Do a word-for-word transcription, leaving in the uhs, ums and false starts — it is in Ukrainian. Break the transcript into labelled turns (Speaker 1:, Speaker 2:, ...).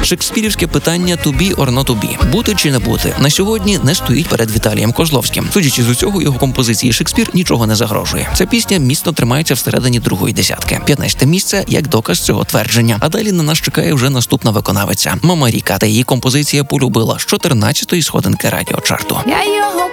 Speaker 1: Шекспірівське питання «to be or not to be» – бути чи не бути, на сьогодні не стоїть перед Віталієм Козловським. Судячи з усього, його композиції «Шекспір» нічого не загрожує. Ця пісня міцно тримається всередині другої десятки. п'ятнадцяте місце як доказ цього твердження. А далі на нас чекає вже наступна виконавиця – Мама Ріка та її композиція «Полюбила» з чотирнадцятої сходинки радіочарту.
Speaker 2: Я його